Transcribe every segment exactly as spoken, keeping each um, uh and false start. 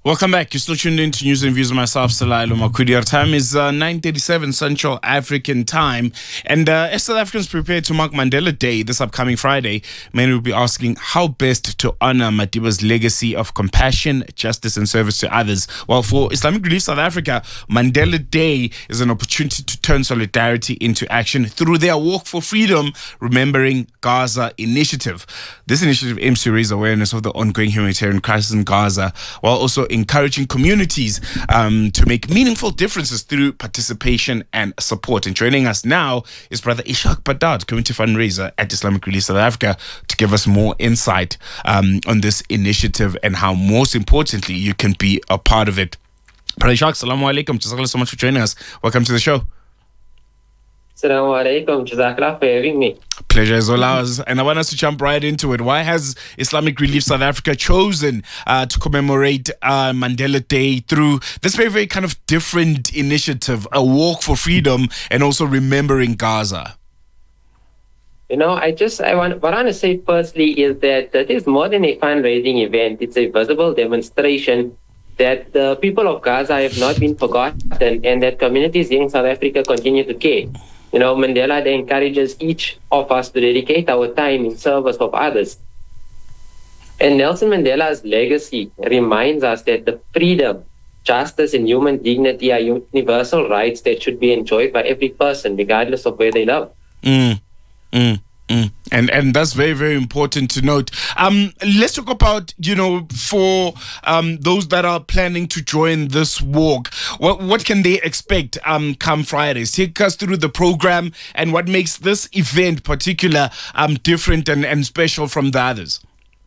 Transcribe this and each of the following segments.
Welcome back. You're still tuned in to News and Views with myself, Salailo Makudi. Our time is uh, nine thirty-seven Central African time. And uh, as South Africans prepare to mark Mandela Day this upcoming Friday, many will be asking how best to honor Madiba's legacy of compassion, justice, and service to others. Well, for Islamic Relief South Africa, Mandela Day is an opportunity to turn solidarity into action through their Walk for Freedom, Remembering Gaza initiative. This initiative aims to raise awareness of the ongoing humanitarian crisis in Gaza, while also encouraging communities um, to make meaningful differences through participation and support. And joining us now is Brother Ishaq Badad, community fundraiser at Islamic Relief South Africa, to give us more insight um, on this initiative and how, most importantly, you can be a part of it. Brother Ishaq, Assalamu alaikum. Jazakallah so much for joining us. Welcome to the show. Assalamu alaikum. Jazakallah for having me. Pleasure is all ours. And I want us to jump right into it. Why has Islamic Relief South Africa chosen uh, to commemorate uh, Mandela Day through this very, very kind of different initiative, a walk for freedom and also remembering Gaza? You know, I just, I want, what I want to say firstly is that it is more than a fundraising event. It's a visible demonstration that the people of Gaza have not been forgotten and that communities here in South Africa continue to care. You know, Mandela Day encourages each of us to dedicate our time in service of others. And Nelson Mandela's legacy reminds us that the freedom, justice, and human dignity are universal rights that should be enjoyed by every person, regardless of where they live. Mm, mm. Mm. And and that's very, very important to note. Um, let's talk about, you know, for um, those that are planning to join this walk, what what can they expect um, come Fridays? Take us through the program and what makes this event particular, um, different and, and special from the others.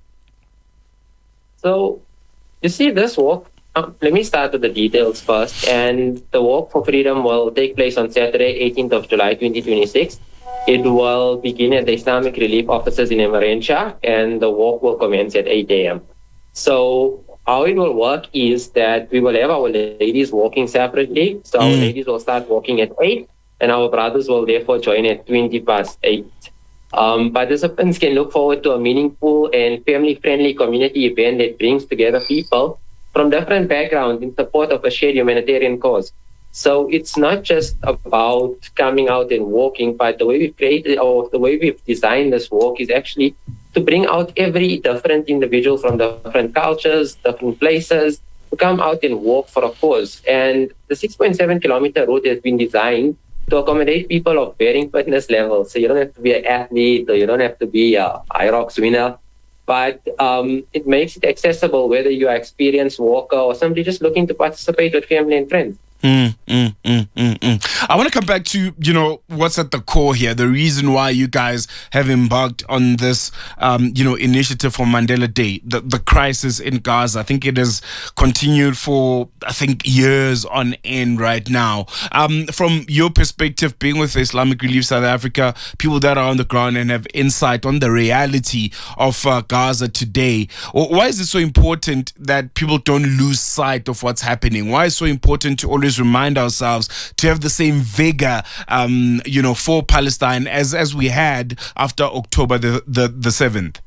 So, you see, this walk, um, let me start with the details first. And the Walk for Freedom will take place on Saturday, eighteenth of July, twenty twenty-six. It will begin at the Islamic Relief offices in Emmarentia, and the walk will commence at eight a m So how it will work is that we will have our ladies walking separately. So mm. our ladies will start walking at eight, and our brothers will therefore join at twenty past eight. Um, participants can look forward to a meaningful and family-friendly community event that brings together people from different backgrounds in support of a shared humanitarian cause. So it's not just about coming out and walking, but the way we've created or the way we've designed this walk is actually to bring out every different individual from different cultures, different places, to come out and walk for a cause. And the six point seven kilometer route has been designed to accommodate people of varying fitness levels. So you don't have to be an athlete or you don't have to be a IROX winner, but um, it makes it accessible whether you're an experienced walker or somebody just looking to participate with family and friends. Mm, mm, mm, mm, mm. I want to come back to, you know, what's at the core here, the reason why you guys have embarked on this, um, you know, initiative for Mandela Day, the, the crisis in Gaza. I think it has continued for, I think, years on end right now. Um, from your perspective, being with Islamic Relief South Africa, people that are on the ground and have insight on the reality of uh, Gaza today, why is it so important that people don't lose sight of what's happening? Why is it so important to always remind ourselves to have the same vigor, um, you know, for Palestine as as we had after October the the, the seventh?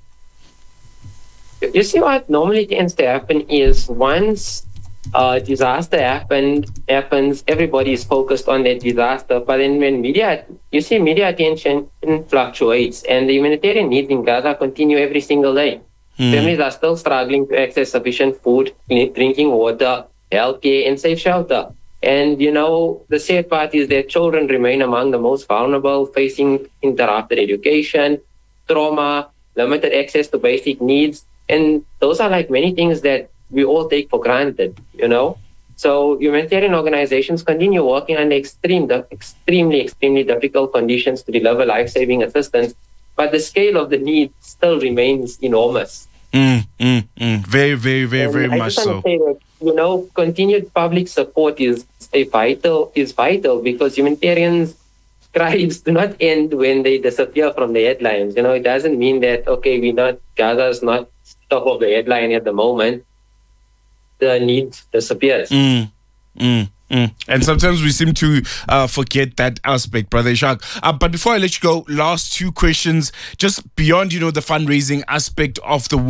You see, what normally tends to happen is once a disaster happened, happens, everybody is focused on that disaster. But then when media, you see, media attention fluctuates, and the humanitarian needs in Gaza continue every single day. Hmm. Families are still struggling to access sufficient food, drinking water, healthcare, and safe shelter. And, you know, the sad part is that children remain among the most vulnerable, facing interrupted education, trauma, limited access to basic needs. And those are like many things that we all take for granted, you know? So humanitarian organizations continue working under extreme, extremely, extremely difficult conditions to deliver life-saving assistance, but the scale of the need still remains enormous. Mm, mm, mm. Very, very, very, and very I much so. Say that, you know, continued public support is a vital is vital because humanitarians' crimes do not end when they disappear from the headlines. You know, it doesn't mean that okay, we not Gaza is not top of the headline at the moment. The need disappears. Mm, mm. Mm. And sometimes we seem to uh, forget that aspect, Brother Ishaq. Uh, but before I let you go, last two questions, just beyond, you know, the fundraising aspect of the